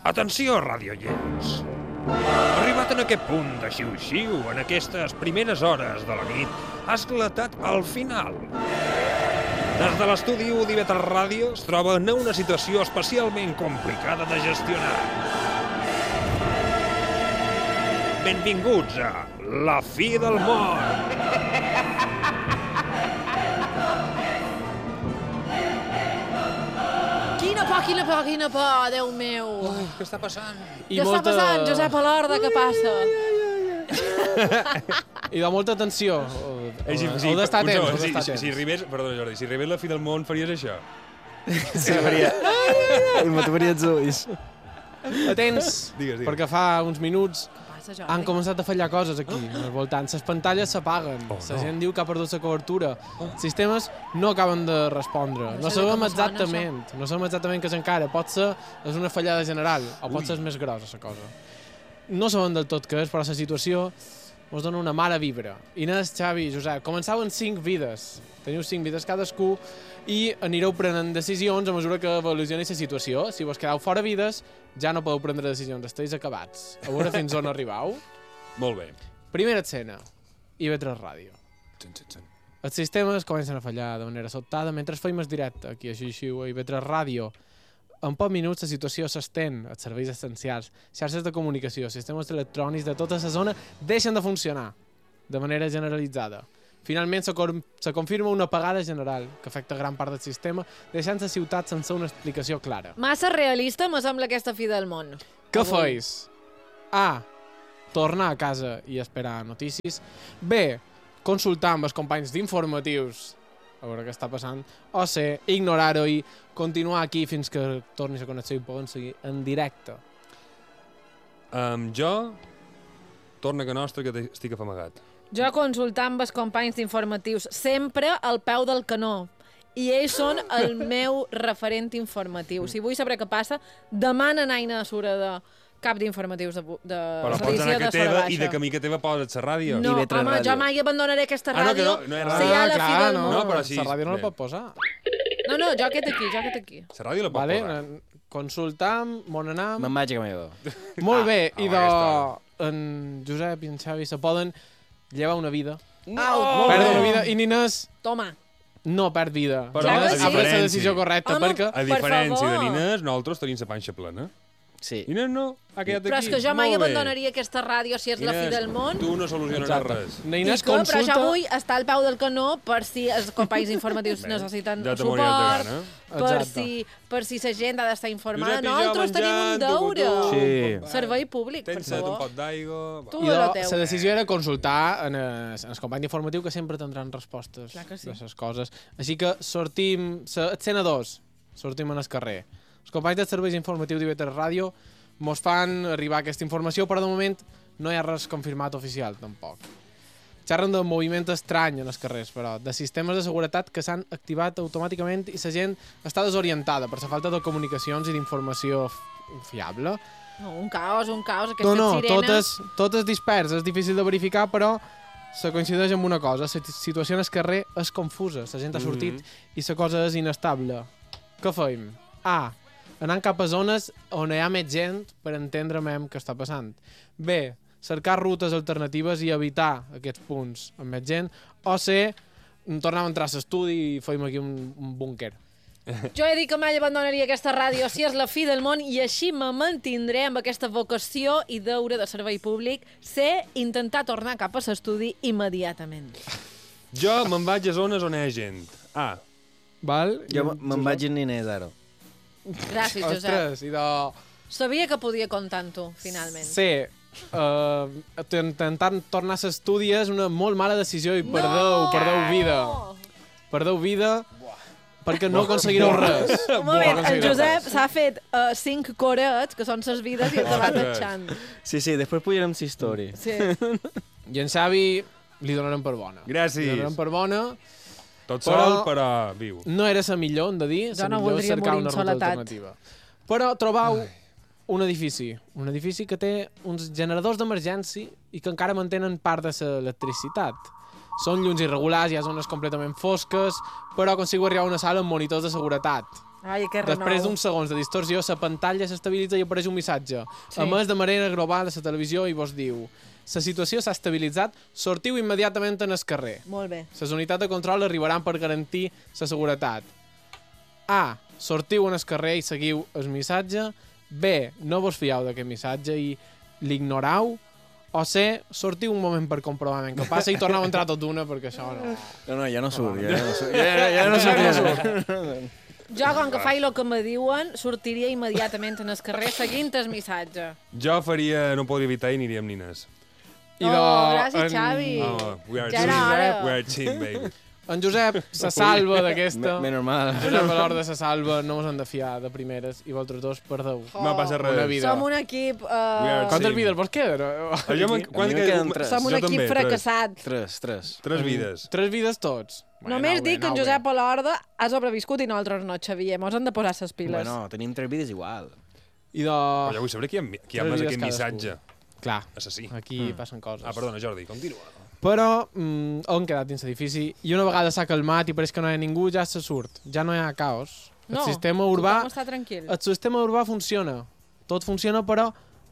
Atenció, radioients! Arribat en aquest punt de xiu-xiu, en aquestes primeres hores de la nit, ha esclatat al final. Des de l'estudi d'IV3 Ràdio es troba en una situació especialment complicada de gestionar. Benvinguts a La Fi del Món! Quina por, Déu meu. Què està passant? Què està passant, Josep Alorda, què passa? I de molta tensió. Heu d'estar atents. Si arribés, perdona Jordi, si arribés la fi del món faries això? Sí, faria. I m'atabaria els ulls. Atents, Digues. perquè fa uns minuts Jordi? han començat a fallar coses aquí, al voltant. Les pantalles s'apaguen, la gent diu que ha perdut la cobertura. Els sistemes no acaben de respondre. No sabem exactament què és encara. Pot ser és una fallada general, o pot ser més grossa la cosa. No sabem del tot què és, però la situació us dona una mala vibra. Inés, Xavi, Josep, començaven 5 vides. Teniu 5 vides cadascú i anireu prenent decisions a mesura que evolucioni la situació. Si vos quedeu fora vides, ja no podeu prendre decisions, esteu acabats. A veure fins on arribau. Molt bé. Primera escena, IV3 Ràdio. Els sistemes comencen a fallar de manera sobtada mentre fem el directe aquí a Xiu-Xiu a IV3 Ràdio. En pocs minuts la situació s'estén als serveis essencials, xarxes de comunicació, sistemes electrònics de tota la zona deixen de funcionar de manera generalitzada. Finalment se confirma una apagada general que afecta gran part del sistema, deixant la ciutat sense una explicació clara. Massa realista me sembla aquesta fi del món. Què feis? A. Tornar a casa i esperar notícies. B. Consultar amb els companys d'informatius a veure què està passant. O C. Ignorar-ho i continuar aquí fins que torni la connexió i poden seguir en directe. Jo, torna que nostra, que estic afamagat. Jo consultant amb els companys d'informatius, sempre al peu del canó. I ells són el meu referent informatiu. Si vull saber què passa, demana Naina Sura de cap d'informatius de però pots anar que teva i de camí que teva poses la ràdio. No, home, jo mai abandonaré aquesta ràdio. No hi ha si hi ha la fi del món. No, però sí. La ràdio no la pot posar. No, jo aquest aquí. La ràdio la pot posar. Consultam, on anam... Me'n vaig a camí. Molt bé, i en Josep i en Xavi se poden llevar una vida. Perdre una vida. I Ninés... Toma. No perd vida. Però ha pres la decisió correcta, perquè... A diferència de Ninés, nosaltres tenim la panxa plena. Sí. Inés no, ha quedat aquí. Però és que jo mai abandonaria aquesta ràdio si és la fi del món. Tu no solucionaràs res. Inés Però jo vull estar al peu del canó per si els companys informatius necessiten suport, per si la gent ha d'estar informada. Nosaltres tenim un deure. Servei públic, per favor. Tens un pot d'aigua... La decisió era consultar en els companys informatius que sempre tindran respostes de les coses. Així que sortim... Escena 2. Sortim en el carrer. Els companys dels serveis informatius d'IV3 Ràdio mos fan arribar aquesta informació, però de moment no hi ha res confirmat oficial, tampoc. Xerren de moviment estrany en els carrers, però de sistemes de seguretat que s'han activat automàticament i la gent està desorientada per la falta de comunicacions i d'informació fiable. No, un caos, aquestes sirenes... Tot és dispers, és difícil de verificar, però se coincideix amb una cosa, la situació en el carrer és confusa, la gent ha sortit i la cosa és inestable. Què fem? A. Anant cap a zones on hi ha més gent per entendre què està passant. B. Cercar rutes alternatives i evitar aquests punts amb més gent. O C. Tornar a entrar a l'estudi i fem aquí un búnquer. Jo he dit que mai abandonaria aquesta ràdio si és la fi del món i així me mantindré amb aquesta vocació i deure de servei públic. C. Intentar tornar cap a l'estudi immediatament. Jo me'n vaig a zones on hi ha gent. A. Val? Jo me'n vaig a Ninés, ara. Gràcies, Josep. Sabia que podia comptar amb tu, finalment. Sí. Intentar tornar a l'estudi és una molt mala decisió i perdeu vida. Perdeu vida perquè no aconseguireu res. Un moment, el Josep s'ha fet 5 corets, que són ses vides, i ens va tatxant. Sí, després pujarem la història. Sí. I en Xavi li donarem per bona. Gràcies. Li donarem per bona. Tot sol, però viu. No era la millor, hem de dir. Jo no voldria morir en soledat. Però trobau un edifici que té uns generadors d'emergència i que encara mantenen part de l'electricitat. Són llums irregulars, hi ha zones completament fosques, però consigo arribar a una sala amb monitors de seguretat. Ai, que Després renou. d'uns segons de distorsió, la pantalla s'estabilitza i apareix un missatge. Sí. A més, de manera global, a la televisió i vos diu: la situació s'ha estabilitzat, sortiu immediatament en el carrer. Molt bé. Les unitats de control arribaran per garantir la seguretat. A. Sortiu en el carrer i seguiu el missatge. B. No vos fieu d'aquest missatge i l'ignorau. O C. Sortiu un moment per comprovar què passa i torneu a entrar tot d'una, perquè això no... No, ja no surt, ja no surt. Jo, com que faig el que me diuen, sortiria immediatament en el carrer seguint el missatge. Jo faria, no podria evitar i aniria amb nines. Gràcies, Xavi. Oh, we are Ja era hora. We are team, baby. En Josep se salva d'aquesta. Menos mal. Josep Valorda se salva, no us han de fiar de primeres i vosaltres dos perdeu. No passa res. Una vida. Som un equip... are Quantes Sí. vides vos queden? Quan me queden tres. Som un Jo equip també, fracassat. Tres. Tres vides. 3 vides tots. Només dic que en Josep Olorda ha sobreviscut i nosaltres no, Xavier. Mos han de posar les piles. Bueno, tenim 3 vides igual. I de... Però ja vull saber qui ha Tres més vides aquest cadascú. missatge. Clar, Assassí. aquí passen coses. Ah, perdona, Jordi, continua. Però han quedat dins l'edifici i una vegada s'ha calmat i pareix que no hi ha ningú, ja se surt. Ja no hi ha caos. No, el sistema urbà... tothom està tranquil. El sistema urbà funciona. Tot funciona, però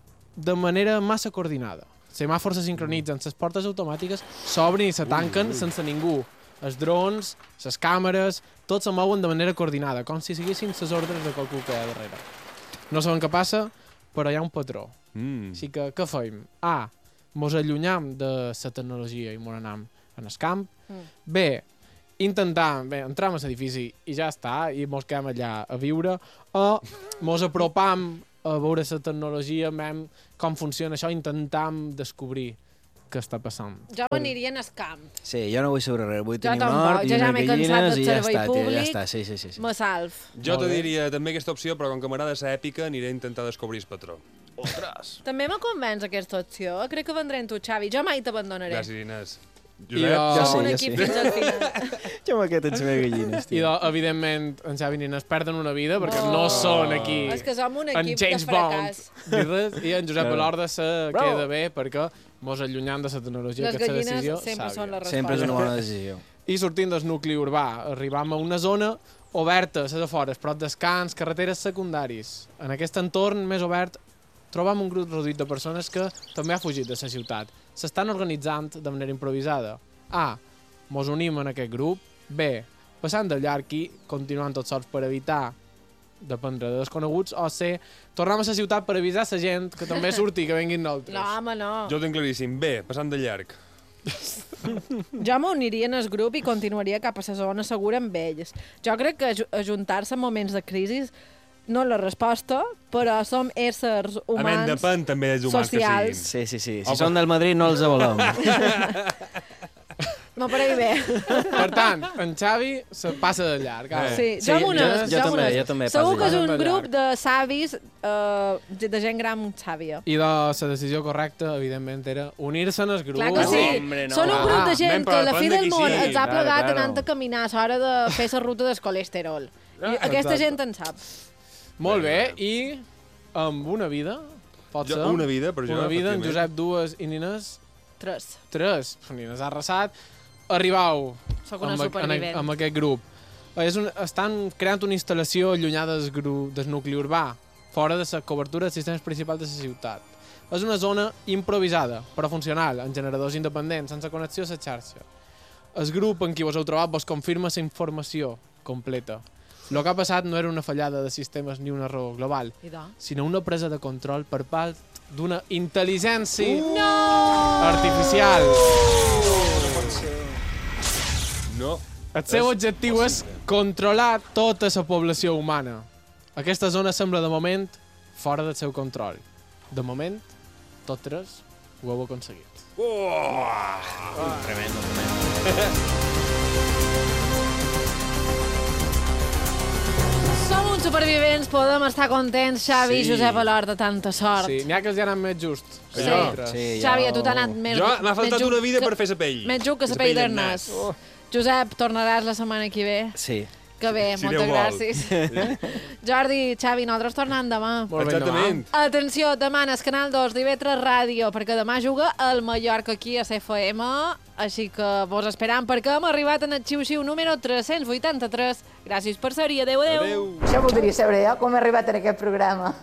de manera massa coordinada. Els semàfors se sincronitzen, les portes automàtiques s'obren i se tanquen sense ningú. Els drons, les càmeres, tot se mouen de manera coordinada, com si seguissin les ordres de qualcú que hi ha darrere. No sabem què passa, però hi ha un patró. Així que, què fem? A. Mos allunyam de la tecnologia i mos anam en el camp. B. Intentar entrar en l'edifici i ja està, i mos quedem allà a viure. O mos apropam a veure la tecnologia, com funciona això, intentam descobrir què està passant. Jo m'aniria en el camp. Sí, jo no vull saber res. Vull Jo tenir un tampoc, hort i jo ja unes m'he cansat gallines del i ja servei està, tio, públic. ja està. Sí. Me salv. Jo Molt te bé. diria també aquesta opció, però com que m'agrada ser èpica, aniré a intentar descobrir el patró. També me convenç aquesta opció. Crec que vendré amb tu, Xavi. Jo mai t'abandonaré. Gràcies, Inés. I Josep? Ja Som un sé. equip fins al final. Jo m'he quedat sense gallines, I, tio. evidentment, en Xavi i Nines perden una vida perquè no són aquí És que som un en equip de James Bond. fracàs. Ni res, I en Josep Claro. Valorda se Bravo. queda bé perquè mos allunyam de la tecnologia, Les aquesta gallines decisió sempre són la sàvia. resposta. Sempre és una bona decisió. I sortint del nucli urbà, arribam a una zona oberta, a les afores, prop d'escans, carreteres secundaris. En aquest entorn més obert trobam un grup reduït de persones que també ha fugit de la ciutat. S'estan organitzant de manera improvisada. A. Mos unim en aquest grup. B. Passant de llarg i continuant tots sols per evitar dependre de desconeguts. O C. Tornem a la ciutat per avisar la gent que també surti, que venguin nosaltres. No, home, no. Jo ho tinc claríssim. Bé, passant de llarg. Jo m'uniria en el grup i continuaria cap a la zona segura amb ells. Jo crec que ajuntar-se en moments de crisi no és la resposta, però som éssers A més, humans depèn també dels humans socials. que siguin. Sí. Si són del Madrid no els volem. No pareix bé. Per tant, en Xavi se passa de llarg. Ara. Sí, Sí, jo amb unes. jo també Segur passo que és llarg. un grup de savis, de gent gran sàvia. I la decisió correcta, evidentment, era unir-se en el grup. Clar que sí. Hombre, no. Són un grup de gent men, que però a la fi depèn de del qui món sigui. els ha Claro, plegat claro. anant a caminar a l'hora de fer la ruta del colesterol. I aquesta Exacte. gent en sap. Molt bé, i amb una vida, pot Jo, ser? una vida, per jo, Una vida, en efectivament. Josep, dues, i Nines, 3. 3. Nines ha arrasat. Arribau Sóc una amb, supervivent. amb aquest grup. Estan creant una instal·lació allunyada del nucli urbà, fora de la cobertura dels sistemes principals de la ciutat. És una zona improvisada, però funcional, amb generadors independents, sense connexió a la xarxa. El grup en qui vos heu trobat vos confirma la informació completa. El que ha passat no era una fallada de sistemes ni un error global, sinó una presa de control per part d'una intel·ligència artificial. No. El seu objectiu és controlar tota la població humana. Aquesta zona sembla, de moment, fora del seu control. De moment, tots tres ho heu aconseguit. Tremendo. Som uns supervivents, podem estar contents, Xavi i Sí. Josep Alort, de tanta sort. Sí, n'hi ha que els hi ha anat més just. Sí. Sí, Xavi, a tu t'ha anat més... Jo m'ha faltat una vida per fer la pell. Més juc que la pell d'Ernest. Josep, tornaràs la setmana que ve. Sí. Que bé, Si moltes Déu vol. gràcies. Jordi, Xavi, nosaltres tornem demà. Molt bé, Exactament. Atenció, demà és Canal 2 d'IV3 Ràdio, perquè demà juga el Mallorca aquí a CFM, així que vos esperam perquè hem arribat en el xiu-xiu número 383. Gràcies per ser-hi, adeu. Adéu. Això voldria saber, com he arribat en aquest programa.